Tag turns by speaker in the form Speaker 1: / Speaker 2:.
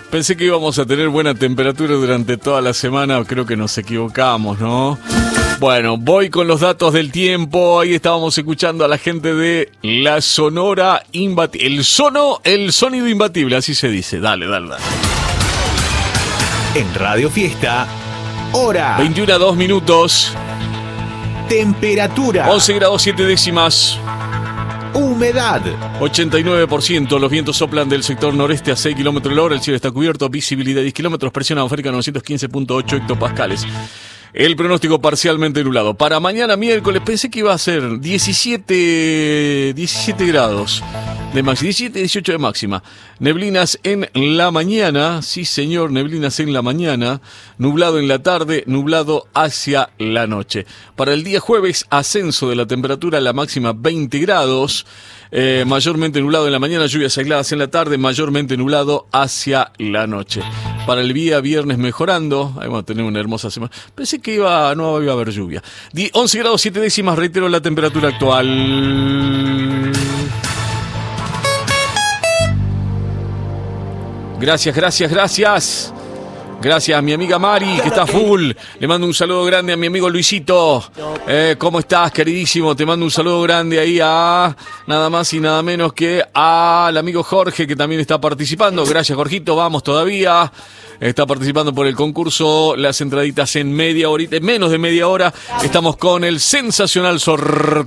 Speaker 1: Pensé que íbamos a tener buena temperatura durante toda la semana, creo que nos equivocamos, ¿no? Bueno, voy con los datos del tiempo. Ahí estábamos escuchando a la gente de la Sonora Imbatible. El sonido imbatible, así se dice. Dale.
Speaker 2: En Radio Fiesta, hora
Speaker 1: 21:02.
Speaker 2: Temperatura
Speaker 1: 11 grados 7 décimas.
Speaker 2: Humedad
Speaker 1: 89%. Los vientos soplan del sector noreste a 6 km/h. El cielo está cubierto. Visibilidad 10 km. Presión atmosférica 915.8 hectopascales. El pronóstico parcialmente nublado. Para mañana miércoles pensé que iba a ser 17 grados de máxima, 17, 18 de máxima. Neblinas en la mañana, sí señor, neblinas en la mañana. Nublado en la tarde, nublado hacia la noche. Para el día jueves, ascenso de la temperatura, la máxima 20 grados. Mayormente nublado en la mañana, lluvias aisladas en la tarde, mayormente nublado hacia la noche. Para el día viernes mejorando, ahí vamos a tener una hermosa semana. Pensé que no iba a haber lluvia. 11 grados 7 décimas, reitero la temperatura actual. Gracias. Gracias a mi amiga Mari, que está full. Le mando un saludo grande a mi amigo Luisito. ¿Cómo estás, queridísimo? Te mando un saludo grande ahí a nada más y nada menos que al amigo Jorge, que también está participando. Gracias, Jorgito. Vamos todavía. Está participando por el concurso. Las entraditas en menos de media hora. Estamos con el sensacional sorteo.